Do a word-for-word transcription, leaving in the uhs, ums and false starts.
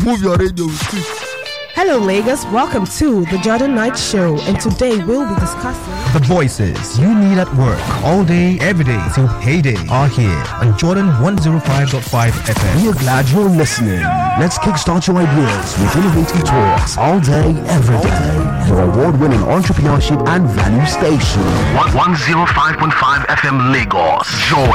Move your radio with it. Hello, Lagos. Welcome to the Jordan Knight Show, and today we'll be discussing the voices you need at work all day, every day till payday are here on Jordan one oh five point five F M. We're glad you're listening. Let's kickstart your ideas with innovative talks all day, every day. Your award-winning entrepreneurship and value station. one oh five point five F M Lagos. Joy.